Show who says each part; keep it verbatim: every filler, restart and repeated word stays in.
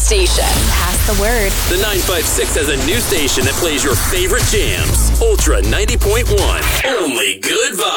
Speaker 1: station. Pass the word.
Speaker 2: The nine five six has a new station that plays your favorite jams. Ultra ninety point one. Only good vibes.